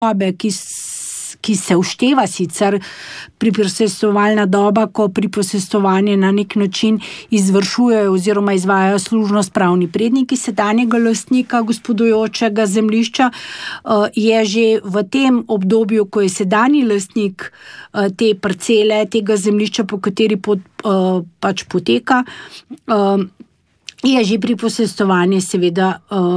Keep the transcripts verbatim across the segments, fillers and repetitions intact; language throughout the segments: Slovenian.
dobe, ki ki se ušteva sicer priposestovalna doba, ko priposestovanje na nek način izvršujejo oziroma izvajajo služnost pravni predniki sedanjega lastnika gospodujočega zemljišča, je že v tem obdobju, ko je sedanji lastnik te parcele, tega zemljišča, po kateri pot, pač poteka, je že priposestovanje seveda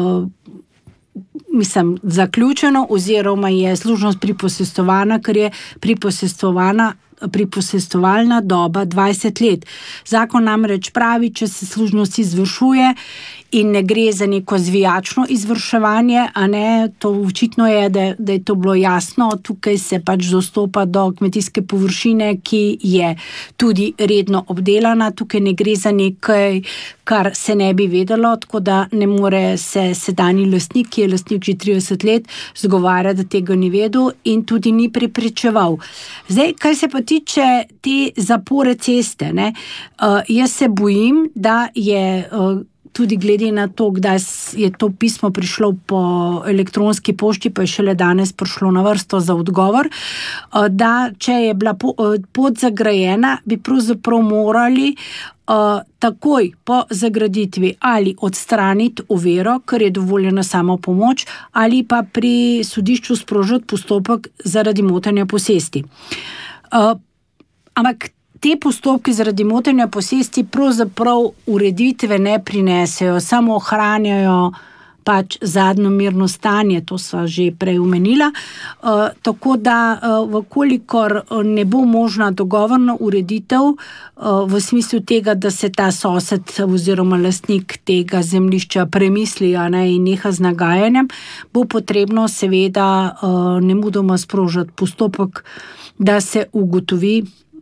mislim, zaključeno oziroma je služnost priposestovana, ker je priposestovana priposestovalna doba dvajset let. Zakon namreč pravi, če se služnost izvršuje in ne gre za neko zvijačno izvrševanje, a ne, to očitno je, da, da je to bilo jasno, tukaj se pač dostopa do kmetijske površine, ki je tudi redno obdelana, tukaj ne gre za nekaj, kar se ne bi vedelo, tako da ne more se sedanji lastnik, ki je lastnik že trideset let, zgovarjati, da tega ni vedel in tudi ni preprečeval. Zdaj, kaj se pa tiče te zapore ceste, ne, uh, jaz se bojim, da je uh, tudi glede na to, kdaj je to pismo prišlo po elektronski pošti, pa je šele danes prišlo na vrsto za odgovor, da če je bila pot zagrajena, bi pravzaprav morali Uh, takoj po zagraditvi ali odstraniti oviro, ker je dovoljena samo pomoč, ali pa pri sodišču sprožiti postopek zaradi motenja posesti. Uh, ampak te postopki zaradi motenja posesti pravzaprav ureditve ne prinesejo, samo ohranjajo pač zadnjo mirno stanje, to sva že prej omenila, uh, tako da uh, vkolikor ne bo možna dogovorna ureditev uh, v smislu tega, da se ta sosed oziroma lastnik tega zemljišča premisli, a ne, in neha z nagajanjem, bo potrebno seveda uh, nemudoma sprožiti postopek, da se ugotovi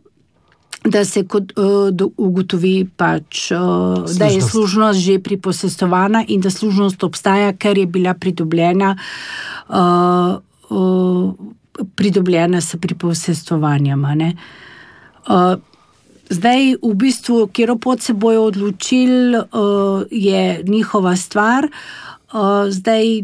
da se kot, uh, ugotovi pač, uh, da je služnost že priposestovana in da služnost obstaja, ker je bila pridobljena uh, uh, pridobljena s priposestovanjem. Uh, zdaj, v bistvu, kjer pot se bojo odločili, uh, je njihova stvar. Uh, zdaj,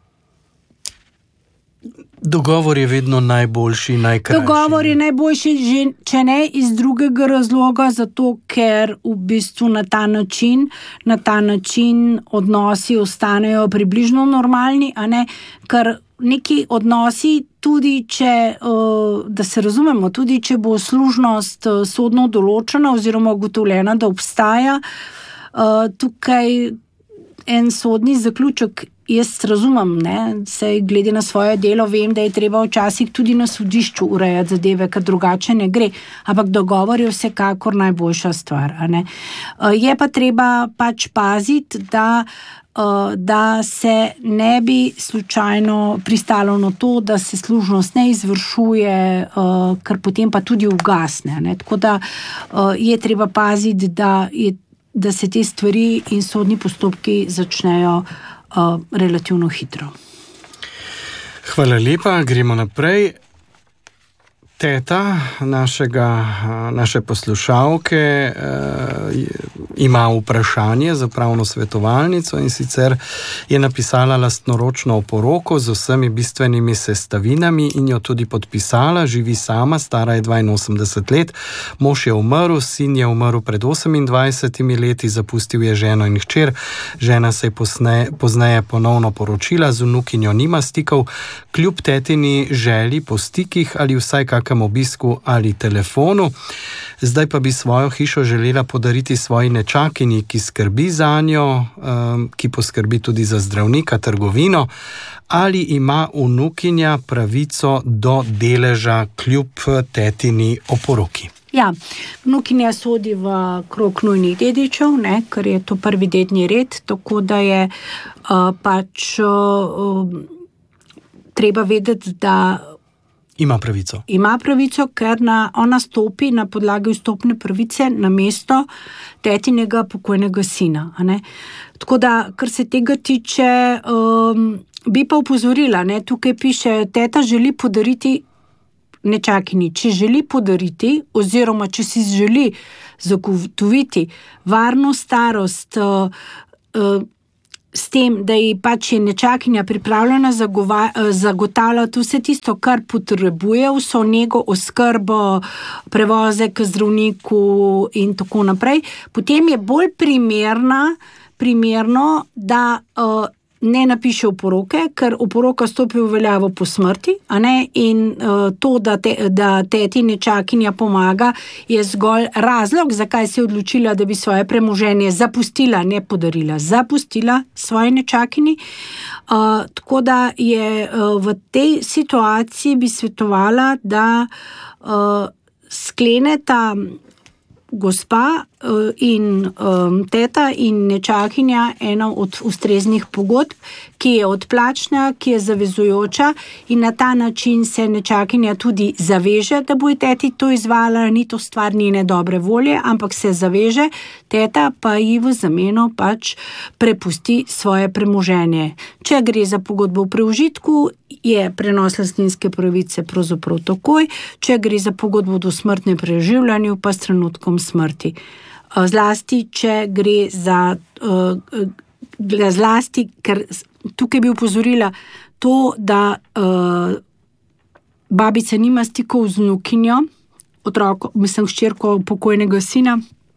Dogovor je vedno najboljši, najkrajši. Dogovor je najboljši, že, če ne iz drugega razloga, zato ker v bistvu na ta način, na ta način odnosi ostanejo približno normalni, a ne, ker neki odnosi, tudi če, da se razumemo, tudi če bo služnost sodno določena oziroma ugotovljena, da obstaja, tukaj en sodni zaključek, jaz razumem, ne, saj glede na svoje delo vem, da je treba včasih tudi na sodišču urejati zadeve, ker drugače ne gre, ampak dogovor je vsekakor najboljša stvar, a ne. Je pa treba pač paziti, da, da se ne bi slučajno pristalo na to, da se služnost ne izvršuje, ker potem pa tudi ugasne, ne. Tako da je treba paziti, da, je, da se te stvari in sodni postopki začnejo Uh, relativno hitro. Hvala lepa, gremo naprej. Teta našega, naše poslušalke uh, ima vprašanje za pravno svetovalnico in sicer je napisala lastnoročno oporoko z vsemi bistvenimi sestavinami in jo tudi podpisala, živi sama, stara je dvainosemdeset let, mož je umrl, sin je umrl pred osemindvajsetimi leti, zapustil je ženo in hčer, žena se je posne, pozneje ponovno poročila, z vnukinjo nima stikov, kljub tetini želji po stikih ali vsaj kakšnem obisku ali telefonu. Zdaj pa bi svojo hišo želela podariti svoji nečakinji, ki skrbi zanjo, ki poskrbi tudi za zdravnika, trgovino. Ali ima vnukinja pravico do deleža kljub tetini oporoki? Ja, vnukinja sodi v krog nujnih dedičev, ne, ker je to prvi dedni red, tako da je uh, pač uh, treba vedeti, da Ima pravico. Ima pravico, ker na, ona stopi na podlagi vstopne pravice na mesto tetinega pokojnega sina. A ne? Tako da, kar se tega tiče, um, bi pa upozorila, ne? Tukaj piše, teta želi podariti nečakinji. Če želi podariti, oziroma če si želi zagotoviti varno starost, uh, uh, s tem, da ji pač je nečakinja pripravljena zagotavljati vse tisto, kar potrebuje, vso nego, oskrbo, prevoze k zdravniku in tako naprej, potem je bolj primerna, primerno, da uh, ne napiše oporoke, ker oporoka stopi v veljavo po smrti, a ne, in uh, to, da, te, da teti nečakinja pomaga, je zgolj razlog, zakaj se je odločila, da bi svoje premoženje zapustila, ne podarila, zapustila svoje nečakini. Uh, tako da je uh, v tej situaciji bi svetovala, da uh, skleneta gospa in um, teta in nečakinja ena od ustreznih pogodb, ki je odplačna, ki je zavezujoča in na ta način se nečakinja tudi zaveže, da bo teti to izvala, ni to stvar njene dobre volje, ampak se zaveže, teta pa ji v zameno pač prepusti svoje premoženje. Če gre za pogodbo v preužitku, je prenos lastninske pravice pravzaprav takoj, če gre za pogodbo do smrtne preživljanju, pa s trenutkom smrti. Zlasti, če gre za uh, zlasti, ker tukaj bi upozorila to, da uh, babica nima stikov z vnukinjo, otroko, mislim, hčerko pokojnega sina,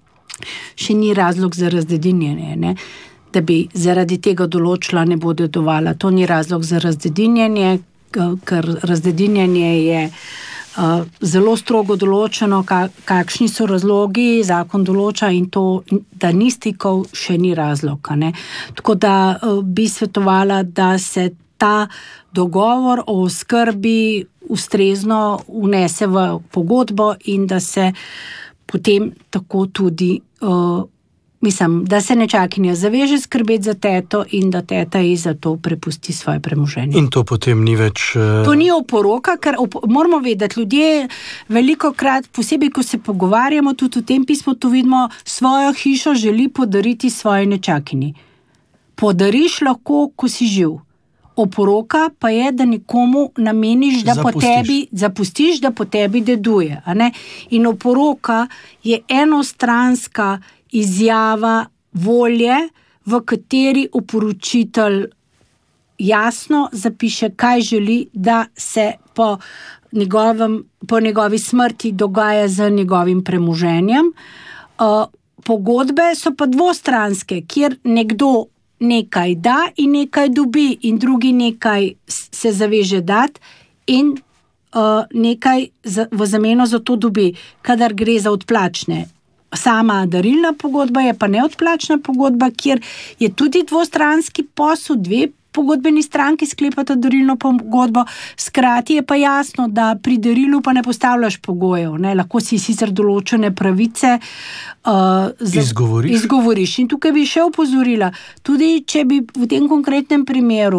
še ni razlog za razdedinjenje, ne? Da bi zaradi tega določila ne bo dedovala. To ni razlog za razdedinjenje, ker razdedinjenje je Uh, zelo strogo določeno, ka, kakšni so razlogi, zakon določa in to, da ni stikov, še ni razlog. Ne? Tako da uh, bi svetovala, da se ta dogovor o oskrbi ustrezno vnese v pogodbo in da se potem tako tudi uh, Mislim, da se nečakinja zaveže skrbeti za teto in da teta ji za to prepusti svoje premoženje. In to potem ni več... Uh... To ni oporoka, ker op- moramo vedeti, ljudje veliko krat, posebej ko se pogovarjamo, tudi v tem pismu to vidimo, svojo hišo želi podariti svoje nečakinji. Podariš lahko, ko si živ. Oporoka pa je, da nekomu nameniš, da zapustiš. po tebi zapustiš, da po tebi deduje. A ne? In oporoka je enostranska izjava volje, v kateri oporočitelj jasno zapiše, kaj želi, da se po, njegovem, po njegovi smrti dogaja z njegovim premoženjem. Uh, pogodbe so pa dvostranske, kjer nekdo nekaj da in nekaj dobi in drugi nekaj se zaveže dati in uh, nekaj za, v zameno za to dobi, kadar gre za odplačne. Sama darilna pogodba je pa neodplačna pogodba, kjer je tudi dvostranski posel, dve pogodbeni stranki sklepata darilno pogodbo. Skrati je pa jasno, da pri darilu pa ne postavljaš pogojev. Ne? Lahko si sicer določene pravice uh, za, izgovoriš. izgovoriš. In tukaj bi še opozorila, tudi če bi v tem konkretnem primeru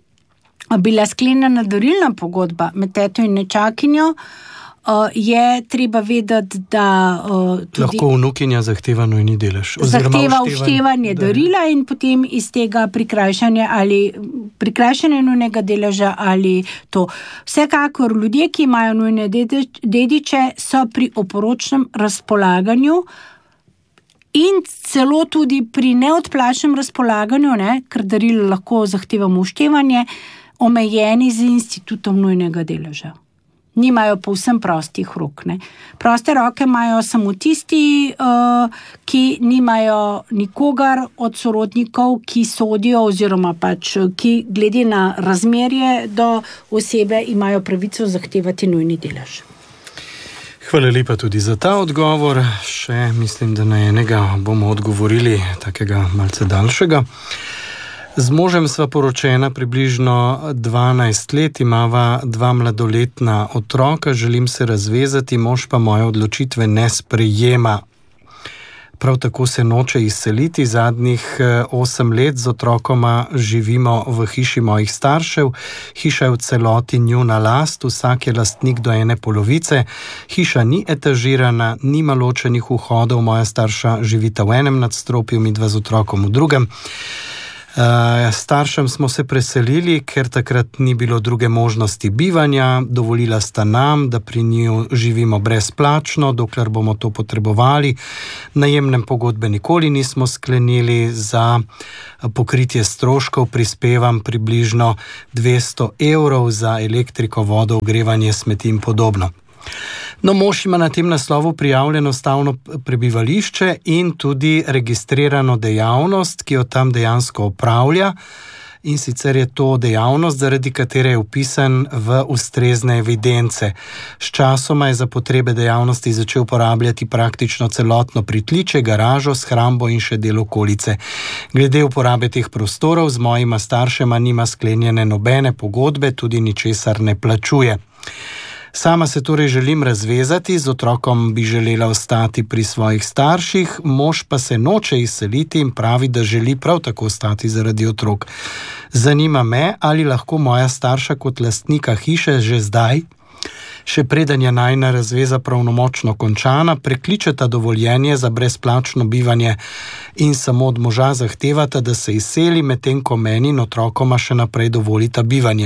bila sklenjena darilna pogodba med teto in nečakinjo, Uh, je treba vedeti, da uh, tudi lahko vnukinja zahteva nujni delež. Zahteva vštevanje darila in potem iz tega prikrajšanje ali prikrajšanje nujnega deleža ali to. Vsekakor ljudje, ki imajo nujne dediče, so pri oporočnem razpolaganju in celo tudi pri neodplačnem razpolaganju, ne, ker darilo lahko zahtevamo vštevanje, omejeni z institutom nujnega deleža. Nimajo povsem prostih rok. Ne. Proste roke imajo samo tisti, uh, ki nimajo nikogar od sorodnikov, ki sodijo oziroma pač, ki glede na razmerje do osebe imajo pravico zahtevati nujni delež. Hvala lepa tudi za ta odgovor. Še mislim, da na enega bomo odgovorili takega malce daljšega. Z možem sva poročena približno dvanajst let, imava dva mladoletna otroka, želim se razvezati, mož pa moje odločitve ne sprejema. Prav tako se noče izseliti, zadnjih osem let z otrokoma živimo v hiši mojih staršev, hiša je v celoti njuna last, vsak je lastnik do ene polovice, hiša ni etažirana, nima ločenih vhodov, moja starša živita v enem nadstropju, midva z otrokom v drugem. Staršem smo se preselili, ker takrat ni bilo druge možnosti bivanja, dovolila sta nam, da pri njiju živimo brezplačno, dokler bomo to potrebovali. Najemne pogodbe nikoli nismo sklenili, za pokritje stroškov prispevam približno dvesto evrov za elektriko, vodo, ogrevanje, smeti in podobno. No, mož ima na tem naslovu prijavljeno stalno prebivališče in tudi registrirano dejavnost, ki jo tam dejansko opravlja, in sicer je to dejavnost, zaradi katere je vpisan v ustrezne evidence. Sčasoma je za potrebe dejavnosti začel uporabljati praktično celotno pritličje, garažo, shrambo in še del okolice. Glede uporabe teh prostorov z mojima staršema nima sklenjene nobene pogodbe, tudi ničesar ne plačuje. Sama se torej želim razvezati, z otrokom bi želela ostati pri svojih starših, mož pa se noče izseliti in pravi, da želi prav tako ostati zaradi otrok. Zanima me, ali lahko moja starša kot lastnika hiše že zdaj, še preden je najina razveza pravnomočno končana, prekličeta dovoljenje za brezplačno bivanje in samo od moža zahtevata, da se izseli, medtem ko meni in otrokoma še naprej dovolita bivanje.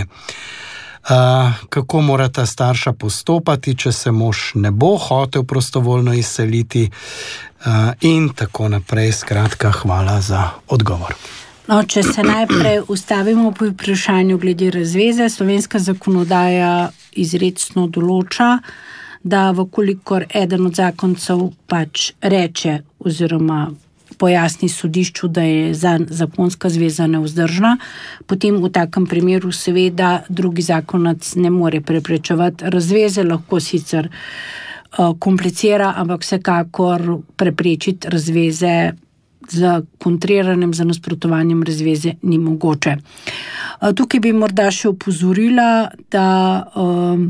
Uh, kako mora ta starša postopati, če se mož ne bo hotel prostovoljno izseliti, uh, in tako naprej. Skratka, hvala za odgovor. No, če se najprej ustavimo pri vprašanju glede razveze, slovenska zakonodaja izrecno določa, da vkolikor eden od zakoncev pač reče oziroma pojasni sodišču, da je zakonska zveza nevzdržna, potem v takem primeru seveda drugi zakonac ne more preprečevati razveze, lahko sicer uh, komplicira, ampak vsekakor preprečiti razveze z kontriranjem, z nasprotovanjem razveze ni mogoče. Uh, tukaj bi morda še opozorila, da um,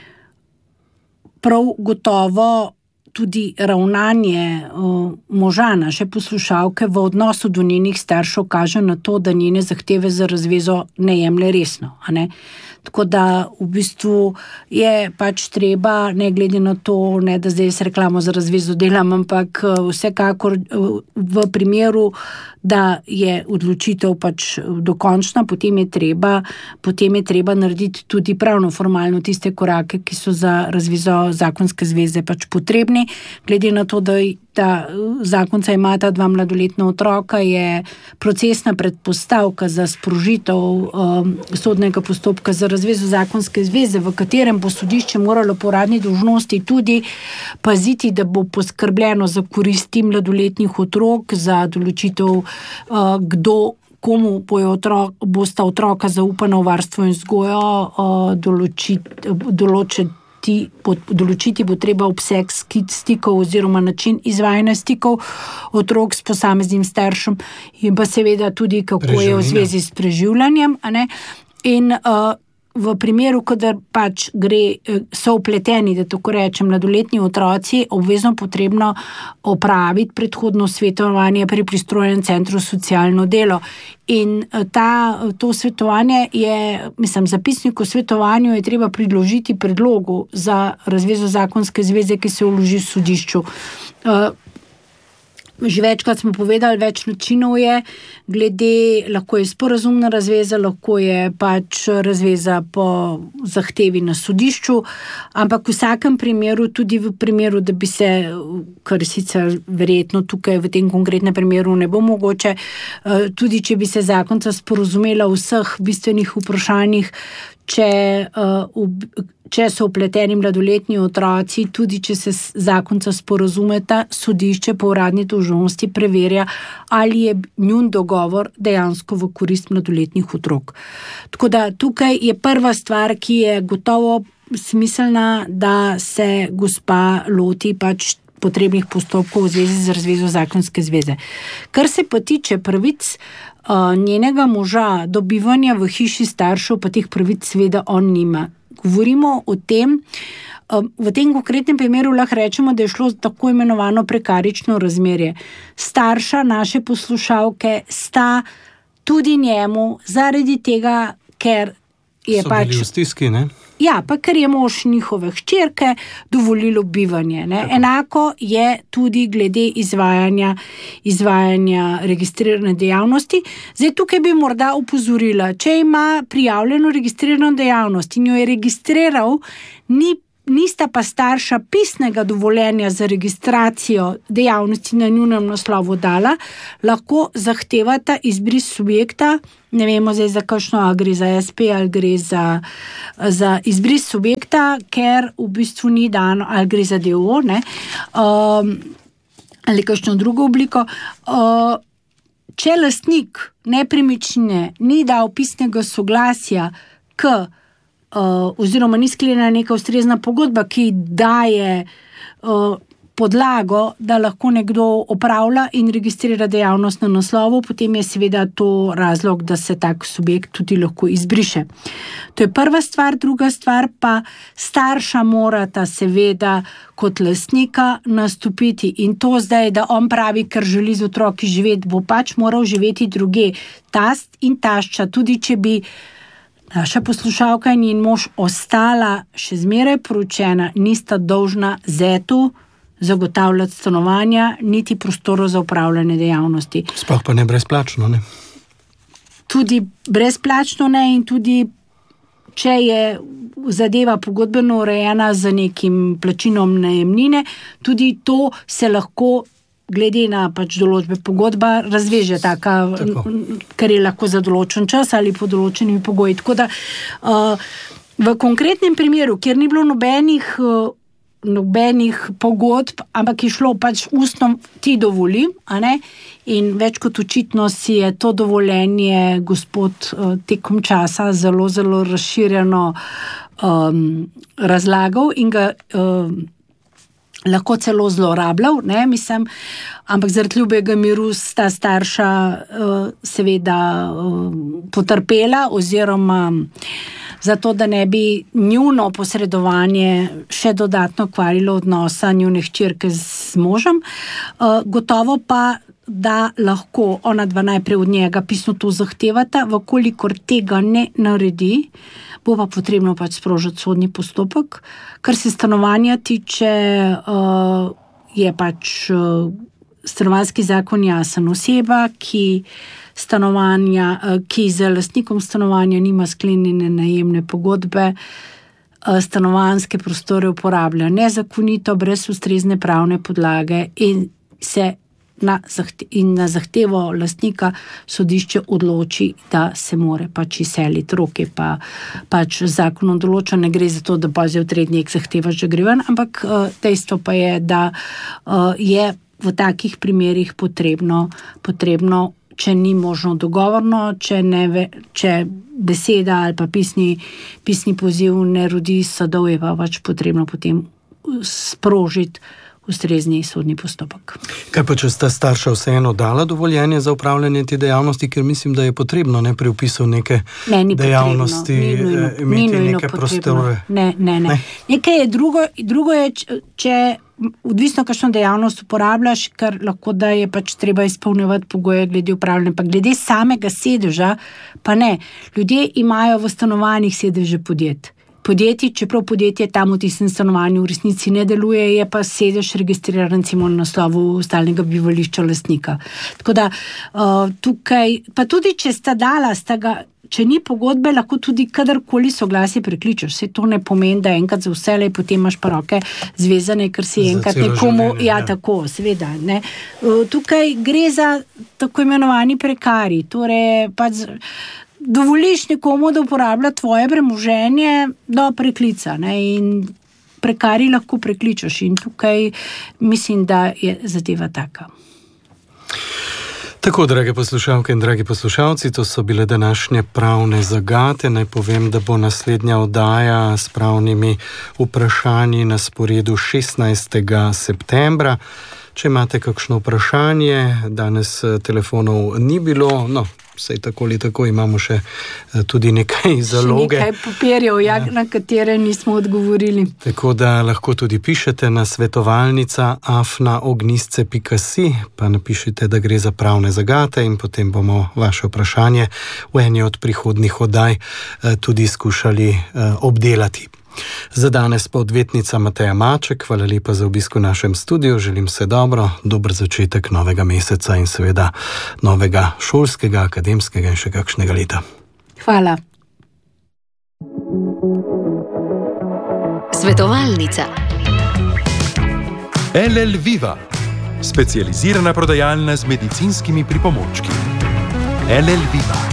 prav gotovo tudi ravnanje uh, moža, naše poslušalke, v odnosu do njenih staršev kaže na to, da njene zahteve za razvezo ne jemlje resno, a ne? Tako da v bistvu je pač treba, ne glede na to, ne da zdaj s reklamo za razvezo delam, ampak vsekakor v primeru, da je odločitev pač dokončna, potem je treba, potem je treba narediti tudi pravno formalno tiste korake, ki so za razvezo zakonske zveze pač potrebni. Glede na to, da ta zakonca imata dva mladoletna otroka, je procesna predpostavka za sprožitev um, sodnega postopka za razvezo zakonske zveze, v katerem bo sodišče moralo po uradni dolžnosti tudi paziti, da bo poskrbljeno za koristi mladoletnih otrok, za določitev, uh, kdo, komu bojo otrok, bosta otroka zaupana v varstvo in vzgojo, uh, določiti, določiti Ti, pod, določiti bo treba obseg stikov oziroma način izvajanja stikov otrok s posameznim staršem in pa seveda tudi, kako je v zvezi s preživljanjem. A ne? In uh, v primeru, kadar pač gre, so vpleteni, da tako rečem, mladoletni otroci, obvezno potrebno opraviti predhodno svetovanje pri pristrojenem centru socialno delo. In ta, to svetovanje je, mislim, zapisnik o svetovanju je treba priložiti predlogu za razvezo zakonske zveze, ki se vloži v sodišču. Že večkrat smo povedali, več načinov je, glede, lahko je sporazumna razveza, lahko je pač razveza po zahtevi na sodišču, ampak v vsakem primeru, tudi v primeru, da bi se, kar sicer verjetno tukaj v tem konkretnem primeru ne bo mogoče, tudi če bi se zakonca sporazumela v vseh bistvenih vprašanjih, če uh, če so vpleteni mladoletni otroci, tudi če se zakonca sporazumeta, sodišče po uradni dolžnosti preverja, ali je njun dogovor dejansko v korist mladoletnih otrok. Tako da tukaj je prva stvar, ki je gotovo smiselna, da se gospa loti pač potrebnih postopkov v zvezi z razvezo zakonske zveze. Kar se pa tiče pravic uh, njenega moža do bivanja v hiši staršev, pa teh pravic seveda on nima. Govorimo o tem, v tem konkretnem primeru lahko rečemo, da je šlo tako imenovano prekarično razmerje. Starša naše poslušalke sta tudi njemu zaradi tega, ker je so pač... bili v stiski, ne? Ja, pa ker je mož njihove hčerke dovolilo bivanje. Ne. Enako je tudi glede izvajanja, izvajanja registrirane dejavnosti. Zdaj, tukaj bi morda upozorila, če ima prijavljeno registrirano dejavnost in jo je registriral, ni nista pa starša pisnega dovoljenja za registracijo dejavnosti na njunem naslovu dala, lahko zahtevata izbris subjekta, ne vemo zdaj za kakšno, ali gre za es pe ali gre za, za izbris subjekta, ker v bistvu ni dano, ali gre za de o o, ne, um, ali kakšno drugo obliko. Uh, če lastnik nepremičnine ni dal pisnega soglasja k Uh, oziroma ni sklenjena neka ustrezna pogodba, ki daje uh, podlago, da lahko nekdo opravlja in registrira dejavnost na naslovu, potem je seveda to razlog, da se tak subjekt tudi lahko izbriše. To je prva stvar. Druga stvar pa, starša morata seveda kot lastnika nastopiti in to zdaj, da on pravi, ker želi z otroki živeti, bo pač moral živeti druge. Tast in tašča, tudi če bi naša poslušalka in njen mož ostala še zmeraj poročena, nista dolžna zetu zagotavljati stanovanja, niti prostorov za upravljanje dejavnosti. Sploh pa ne brezplačno, ne? Tudi brezplačno ne in tudi, če je zadeva pogodbeno urejena z nekim plačinom najemnine, tudi to se lahko glede na pač določbe pogodba razveže taka, Tako. Ker je lahko za določen čas ali po določenimi pogoji. Tako da uh, v konkretnem primeru, kjer ni bilo nobenih, uh, nobenih pogodb, ampak je šlo pač ustno, ti dovoli, a ne? In več kot očitno si je to dovoljenje gospod uh, tekom časa zelo, zelo razširjeno um, razlagal in ga uh, lahko celo zlorabljal, ne, mislim, ampak zaradi ljubega miru sta starša uh, seveda uh, potrpela oziroma zato, da ne bi njuno posredovanje še dodatno kvarilo odnosa njune hčerke z možem. Uh, gotovo pa, da lahko ona dva najprej od njega pisno to zahtevata, vkolikor tega ne naredi, bo pa potrebno pač sprožiti sodni postopek. Kar se stanovanja tiče, uh, je pač uh, stanovanjski zakon jasen. Oseba, ki stanovanja, uh, ki z lastnikom stanovanja nima sklenjene najemne pogodbe, uh, stanovanjske prostore uporablja nezakonito, brez ustrezne pravne podlage in se Na, zahte, in na zahtevo lastnika sodišče odloči, da se more pač izseliti. Roke pa pač zakonom določa, ne gre za to, da pa že v treh dneh zahtevaš, da gre ven, ampak uh, dejstvo pa je, da uh, je v takih primerih potrebno, potrebno, če ni možno dogovorno, če, ne ve, če beseda ali pa pisni, pisni poziv ne rodi sadov, je pa pač potrebno potem sprožiti ustrezni sodni postopek. Kaj pa, če sta starša vseeno dala dovoljenje za upravljanje te dejavnosti, ker mislim, da je potrebno ne pri vpisu neke ne, dejavnosti potrebno, ni nujno, imeti ni neke prostore? Ne, ne, ne. ne. Nekaj je drugo, drugo je, če odvisno kakšno dejavnost uporabljaš, ker lahko da je pač treba izpolnjevati pogoje glede upravljanja, pa glede samega sedeža, pa ne. Ljudje imajo v stanovanjih sedeže podjetij. Podjetij, čeprav podjetje tam v tistem stanovanju v resnici ne deluje, je pa sedež registriran recimo na naslovu stalnega bivališča lastnika. Tako da uh, tukaj, pa tudi če sta dala, sta ga, če ni pogodbe, lahko tudi kadarkoli soglasje prekličeš. Se to ne pomeni, da enkrat za vselej potem imaš pa roke zvezane, ker si za enkrat nekomu, življenje, ja, ja, tako, seveda, ne. Uh, tukaj gre za tako imenovani prekari, torej pač dovoliš nekomu, da uporablja tvoje premoženje do preklica, ne, in prekari lahko prekličaš in tukaj mislim, da je zadeva taka. Tako, drage poslušalke in dragi poslušalci, to so bile današnje pravne zagate. Naj povem, da bo naslednja oddaja s pravnimi vprašanji na sporedu šestnajstega septembra. Če imate kakšno vprašanje, danes telefonov ni bilo, no, saj tako ali tako imamo še tudi nekaj zaloge. Še nekaj papirjev, ja, na katere nismo odgovorili. Tako da lahko tudi pišete na svetovalnica afna ognistce pika si, pa napišite, da gre za pravne zagate in potem bomo vaše vprašanje v eni od prihodnjih oddaj tudi skušali obdelati. Za danes pa odvetnica Mateja Maček, hvala lepa za obisk v našem studiu, želim se dobro, dober začetek novega meseca in seveda novega šolskega, akademskega in še kakšnega leta. Hvala. Svetovalnica. L L Viva, specializirana prodajalna z medicinskimi pripomočki. L L Viva.